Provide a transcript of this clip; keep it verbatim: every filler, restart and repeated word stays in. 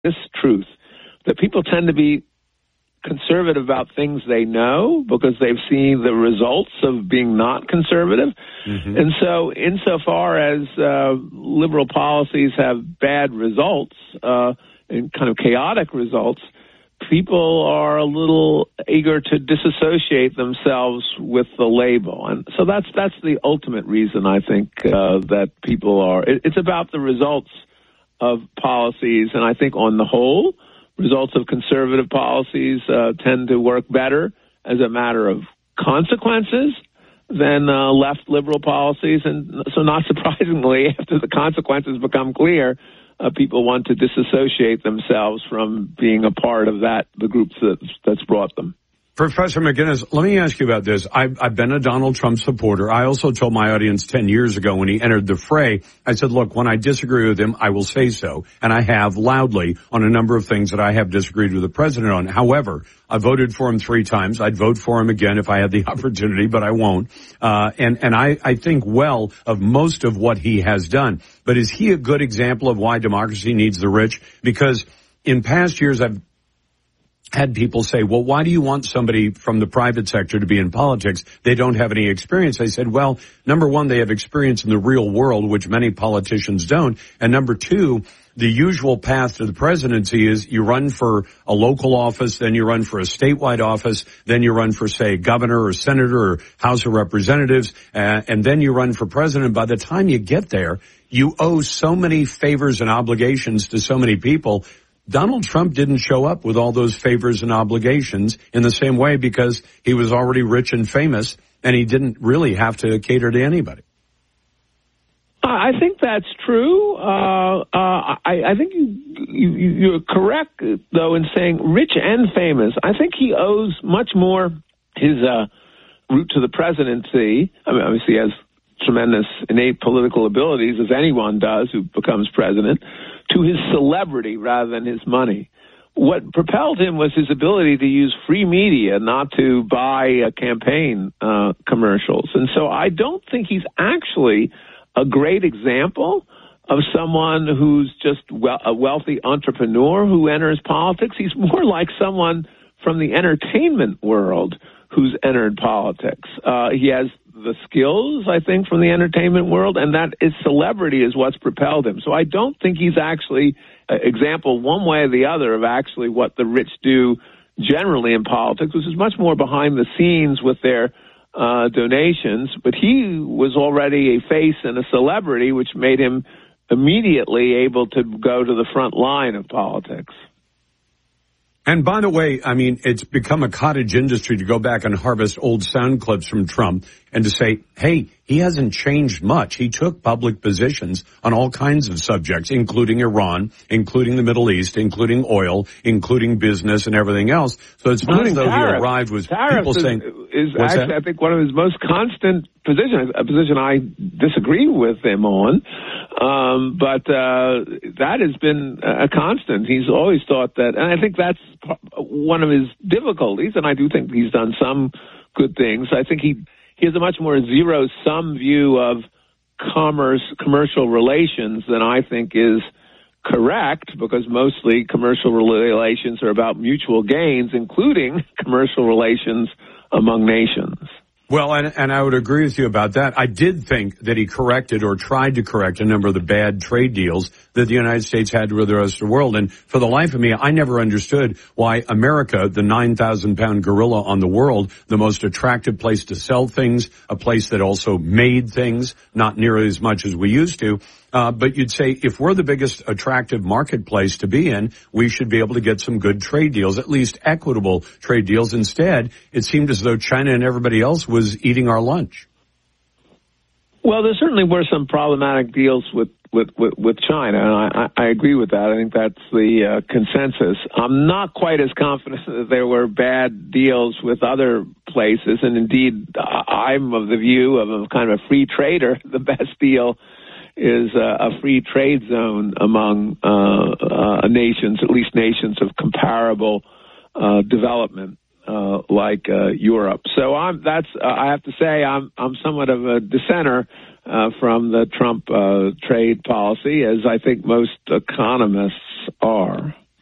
this truth, that people tend to be conservative about things they know because they've seen the results of being not conservative. Mm-hmm. And so insofar as uh, liberal policies have bad results uh, and kind of chaotic results, people are a little eager to disassociate themselves with the label. And so that's that's the ultimate reason, I think, uh, that people are. It, it's about the results of policies, and I think on the whole, results of conservative policies uh, tend to work better as a matter of consequences than uh, left liberal policies. And so not surprisingly, after the consequences become clear, uh, people want to disassociate themselves from being a part of that, the group that's, that's brought them. Professor McInnes, let me ask you about this. I've, I've been a Donald Trump supporter. I also told my audience ten years ago when he entered the fray, I said, look, when I disagree with him, I will say so. And I have loudly on a number of things that I have disagreed with the president on. However, I voted for him three times. I'd vote for him again if I had the opportunity, but I won't. Uh, and, and I, I think well of most of what he has done. But is he a good example of why democracy needs the rich? Because in past years, I've had people say, well, why do you want somebody from the private sector to be in politics? They don't have any experience. I said, well, number one, they have experience in the real world, which many politicians don't. And number two, the usual path to the presidency is you run for a local office, then you run for a statewide office, then you run for, say, governor or senator or House of Representatives, uh, and then you run for president. By the time you get there, you owe so many favors and obligations to so many people. Donald Trump didn't show up with all those favors and obligations in the same way because he was already rich and famous, and he didn't really have to cater to anybody. I think that's true. Uh, uh, I, I think you, you, you're correct, though, in saying rich and famous. I think he owes much more his uh, route to the presidency. I mean, obviously, he has tremendous innate political abilities, as anyone does who becomes president, to his celebrity rather than his money. What propelled him was his ability to use free media, not to buy uh, campaign uh, commercials. And so I don't think he's actually a great example of someone who's just well, a wealthy entrepreneur who enters politics. He's more like someone from the entertainment world who's entered politics. Uh, he has the skills, I think, from the entertainment world, and that is celebrity is what's propelled him. So I don't think he's actually an example one way or the other of actually what the rich do generally in politics, which is much more behind the scenes with their uh, donations. But he was already a face and a celebrity, which made him immediately able to go to the front line of politics. And by the way, I mean, it's become a cottage industry to go back and harvest old sound clips from Trump and to say, hey, he hasn't changed much. He took public positions on all kinds of subjects, including Iran, including the Middle East, including oil, including business and everything else. So it's not as though tariffs. he arrived with tariffs people is, saying... is actually, that? I think, one of his most constant positions, a position I disagree with him on. Um, but uh, that has been a constant. He's always thought that, and I think that's one of his difficulties, and I do think he's done some good things. I think he, he has a much more zero-sum view of commerce, commercial relations than I think is correct, because mostly commercial relations are about mutual gains, including commercial relations among nations. Well, and, and I would agree with you about that. I did think that he corrected or tried to correct a number of the bad trade deals that the United States had with the rest of the world. And for the life of me, I never understood why America, the nine thousand pound gorilla on the world, the most attractive place to sell things, a place that also made things, not nearly as much as we used to. Uh, but you'd say if we're the biggest attractive marketplace to be in, we should be able to get some good trade deals, at least equitable trade deals. Instead, it seemed as though China and everybody else was eating our lunch. Well, there certainly were some problematic deals with, with, with, with China, and I, I agree with that. I think that's the uh, consensus. I'm not quite as confident that there were bad deals with other places, and indeed, I'm of the view of a kind of a free trader. The best deal is uh, a free trade zone among uh, uh, nations, at least nations of comparable uh, development, uh, like uh, Europe. So I'm, that's uh, I have to say I'm I'm somewhat of a dissenter uh, from the Trump uh, trade policy, as I think most economists are.